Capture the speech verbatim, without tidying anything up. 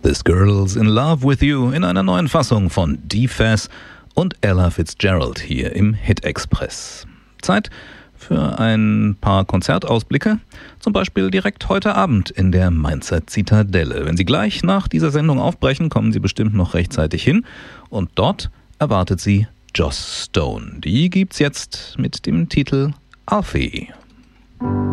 This Girl's in Love with You in einer neuen Fassung von D-Faz und Ella Fitzgerald hier im Hit Express. Zeit für ein paar Konzertausblicke, zum Beispiel direkt heute Abend in der Mainzer Zitadelle. Wenn Sie gleich nach dieser Sendung aufbrechen, kommen Sie bestimmt noch rechtzeitig hin und dort erwartet Sie Joss Stone. Die gibt's jetzt mit dem Titel Alfie.